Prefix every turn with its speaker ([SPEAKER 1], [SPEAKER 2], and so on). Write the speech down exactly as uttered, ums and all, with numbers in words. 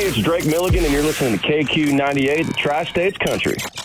[SPEAKER 1] Hey, it's Drake Milligan, and you're listening to K Q ninety-eight, the Tri-States Country.